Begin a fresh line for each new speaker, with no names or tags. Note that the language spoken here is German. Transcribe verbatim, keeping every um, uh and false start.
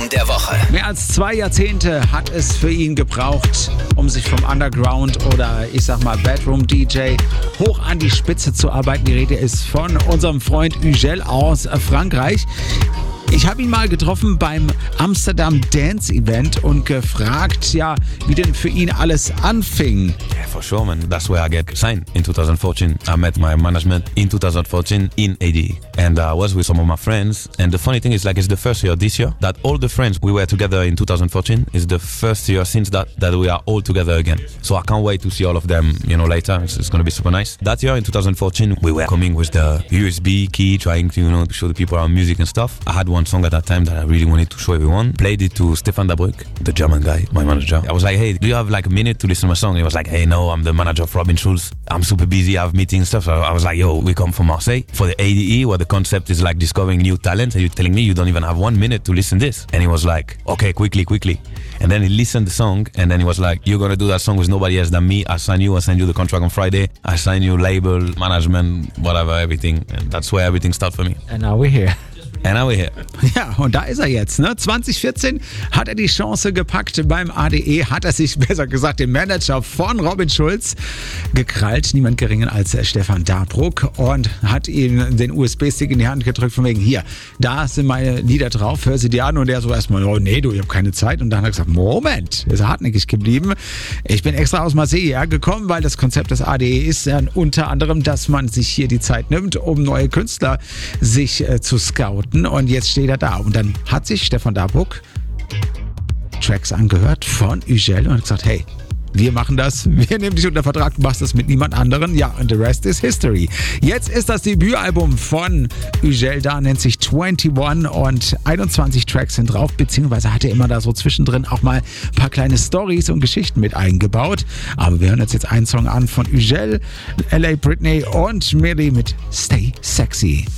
Album der Woche.
Mehr als zwei Jahrzehnte hat es für ihn gebraucht, um sich vom Underground oder ich sag mal Bedroom-D J hoch an die Spitze zu arbeiten. Die Rede ist von unserem Freund Ugel aus Frankreich. Ich habe ihn mal getroffen beim Amsterdam Dance Event und gefragt, ja, wie denn für ihn alles anfing.
Yeah, for sure, man. That's where I get signed in twenty fourteen. I met my management in twenty fourteen in A D E. And I was with some of my friends. And the funny thing is, like, it's the first year this year that all the friends we were together in twenty fourteen is the first year since that that we are all together again. So I can't wait to see all of them, you know, later. It's, it's going to be super nice. That year in twenty fourteen, we were coming with the U S B key, trying to, you know, to show the people our music and stuff. I had one song at that time that I really wanted to show everyone. Played it to Stefan Dabrück, the German guy, my manager. I was like, hey, do you have like a minute to listen to my song? He was like, hey, no, I'm the manager of Robin Schulz. I'm super busy, I have meetings and stuff. So I was like, yo, we come from Marseille for the A D E, where the concept is like discovering new talent, and you're telling me you don't even have one minute to listen to this. And he was like, okay, quickly, quickly. And then he listened to the song, and then he was like, you're gonna do that song with nobody else than me. I sign you, I send you the contract on Friday. I sign you label, management, whatever, everything. And that's where everything started for me.
And now we're here.
And now we're here.
Ja, und da ist er jetzt. Ne? zwanzig vierzehn hat er die Chance gepackt beim A D E, hat er sich, besser gesagt, den Manager von Robin Schulz gekrallt, niemand geringer als Stefan Dabrück, und hat ihm den U S B-Stick in die Hand gedrückt, von wegen, hier, da sind meine Lieder drauf, hör sie dir an. Und er so erstmal, oh nee, du, ich habe keine Zeit. Und dann hat er gesagt, Moment, ist er hartnäckig geblieben. Ich bin extra aus Marseille hergekommen, weil das Konzept des A D E ist ja unter anderem, dass man sich hier die Zeit nimmt, um neue Künstler sich äh, zu scouten. Und jetzt steht er da. Und dann hat sich Stefan Dabrück Tracks angehört von Ugel und hat gesagt, hey, wir machen das, wir nehmen dich unter Vertrag, du machst das mit niemand anderen. Ja, und the rest is history. Jetzt ist das Debütalbum von Ugel da, nennt sich einundzwanzig und einundzwanzig Tracks sind drauf, beziehungsweise hat er immer da so zwischendrin auch mal ein paar kleine Storys und Geschichten mit eingebaut. Aber wir hören uns jetzt einen Song an von Ugel, L A Britney und Millie mit Stay Sexy.